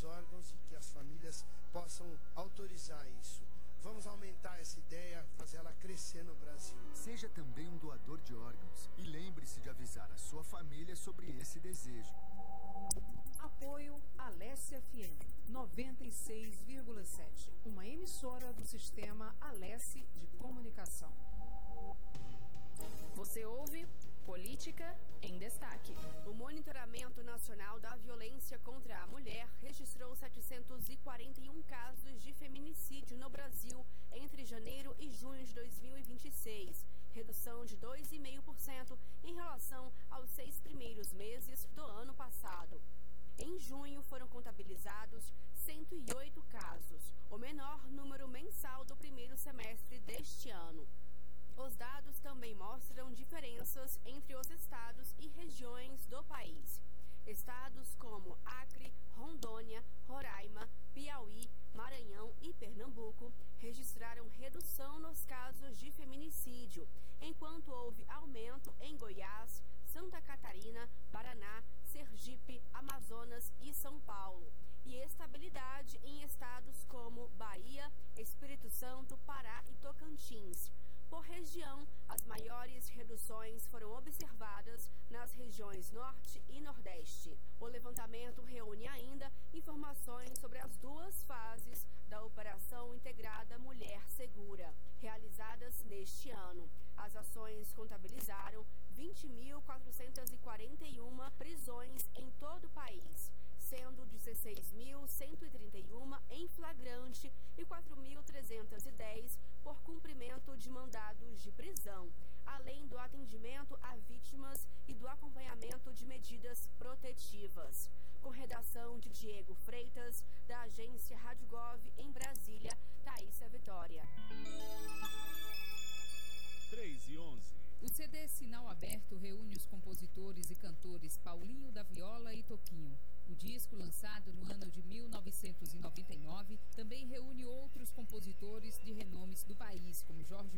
os órgãos e que as famílias possam autorizar isso. Vamos aumentar essa ideia, fazer ela crescer no Brasil. Seja também um doador de órgãos e lembre-se de avisar a sua família sobre esse desejo. Apoio Alesse FM 96,7, uma emissora do sistema Alesse de comunicação. Você ouve Política em Destaque. O Monitoramento Nacional da Violência contra a Mulher registrou 741 casos de feminicídio no Brasil entre janeiro e junho de 2026, redução de 2,5% em relação aos 6 primeiros meses do ano passado. Em junho foram contabilizados 108 casos, o menor número mensal do primeiro semestre deste ano. Os dados também mostram diferenças entre os estados e regiões do país. Estados como Acre, Rondônia, Roraima, Piauí, Maranhão e Pernambuco registraram redução nos casos de feminicídio, enquanto houve aumento em Goiás, Santa Catarina, Paraná, Sergipe, Amazonas e São Paulo, e estabilidade em estados como Bahia, Espírito Santo, Pará e Tocantins. Por região, as maiores reduções foram observadas nas regiões Norte e Nordeste. O levantamento reúne ainda informações sobre as duas fases da Operação Integrada Mulher Segura, realizadas neste ano. As ações contabilizaram 20.441 prisões em todo o país, sendo 16.131 em flagrante e 4.310 por cumprimento de mandados de prisão, além do atendimento a vítimas e do acompanhamento de medidas protetivas. Com redação de Diego Freitas, da agência Rádio Gov em Brasília, Thaísa Vitória. 3:11. O CD Sinal Aberto reúne os compositores e cantores Paulinho da Viola e Toquinho. O disco, lançado no ano de 1999, também reúne outros compositores de renomes do país, como Jorge